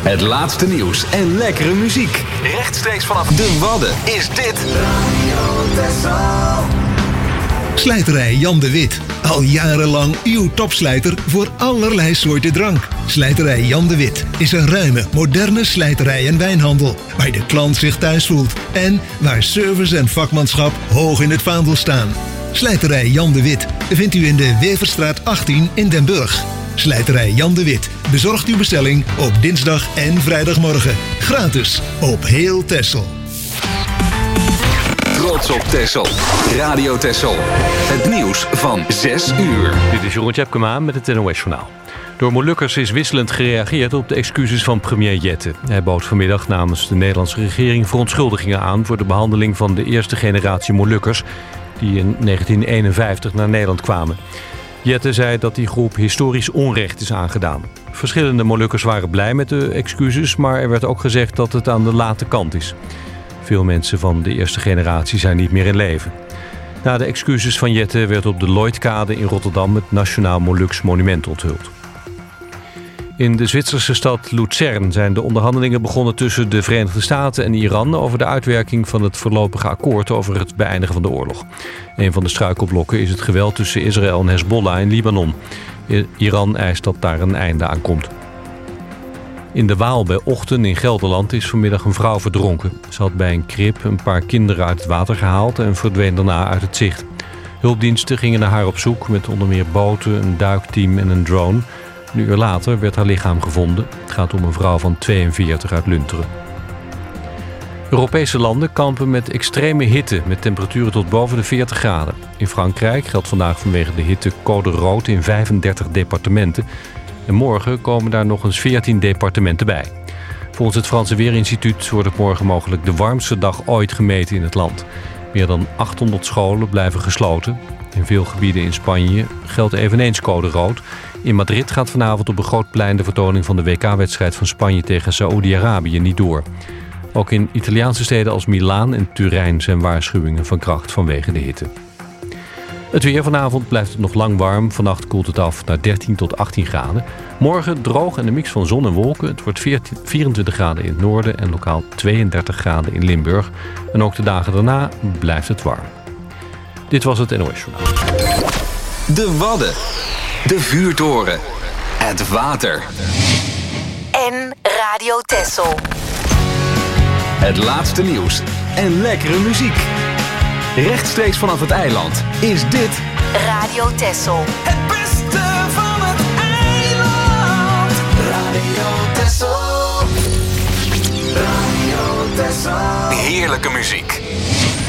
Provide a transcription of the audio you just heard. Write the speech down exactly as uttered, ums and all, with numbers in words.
Het laatste nieuws en lekkere muziek. Rechtstreeks vanaf de Wadden is dit Radio Texel. Slijterij Jan de Wit. Al jarenlang uw topslijter voor allerlei soorten drank. Slijterij Jan de Wit is een ruime, moderne slijterij en wijnhandel. Waar de klant zich thuis voelt. En waar service en vakmanschap hoog in het vaandel staan. Slijterij Jan de Wit vindt u in de Weverstraat achttien in Den Burg. Slijterij Jan de Wit bezorgt uw bestelling op dinsdag en vrijdagmorgen. Gratis op heel Texel. Trots op Texel. Radio Texel. Het nieuws van zes uur. Dit is Jeroen Tjepkema met het N O S-journaal. Door Molukkers is wisselend gereageerd op de excuses van premier Jette. Hij bood vanmiddag namens de Nederlandse regering verontschuldigingen aan voor de behandeling van de eerste generatie Molukkers die in negentien eenenvijftig naar Nederland kwamen. Jette zei dat die groep historisch onrecht is aangedaan. Verschillende Molukkers waren blij met de excuses, maar er werd ook gezegd dat het aan de late kant is. Veel mensen van de eerste generatie zijn niet meer in leven. Na de excuses van Jette werd op de Lloydkade in Rotterdam het Nationaal Moluks Monument onthuld. In de Zwitserse stad Luzern zijn de onderhandelingen begonnen tussen de Verenigde Staten en Iran over de uitwerking van het voorlopige akkoord over het beëindigen van de oorlog. Een van de struikelblokken is het geweld tussen Israël en Hezbollah in Libanon. Iran eist dat daar een einde aan komt. In de Waal bij Ochten in Gelderland is vanmiddag een vrouw verdronken. Ze had bij een krib een paar kinderen uit het water gehaald en verdween daarna uit het zicht. Hulpdiensten gingen naar haar op zoek met onder meer boten, een duikteam en een drone. Een uur later werd haar lichaam gevonden. Het gaat om een vrouw van tweeënveertig uit Lunteren. Europese landen kampen met extreme hitte met temperaturen tot boven de veertig graden. In Frankrijk geldt vandaag vanwege de hitte code rood in vijfendertig departementen. En morgen komen daar nog eens veertien departementen bij. Volgens het Franse Weerinstituut wordt het morgen mogelijk de warmste dag ooit gemeten in het land. Meer dan achthonderd scholen blijven gesloten. In veel gebieden in Spanje geldt eveneens code rood. In Madrid gaat vanavond op een groot plein de vertoning van de W K-wedstrijd van Spanje tegen Saoedi-Arabië niet door. Ook in Italiaanse steden als Milaan en Turijn zijn waarschuwingen van kracht vanwege de hitte. Het weer vanavond blijft het nog lang warm. Vannacht koelt het af naar dertien tot achttien graden. Morgen droog en een mix van zon en wolken. Het wordt veertien, vierentwintig graden in het noorden en lokaal tweeëndertig graden in Limburg. En ook de dagen daarna blijft het warm. Dit was het N O S-journaal. De Wadden. De vuurtoren. Het water. En Radio Texel. Het laatste nieuws en lekkere muziek. Rechtstreeks vanaf het eiland is dit Radio Texel. Het beste van het eiland. Radio Texel. Radio Texel. Heerlijke muziek.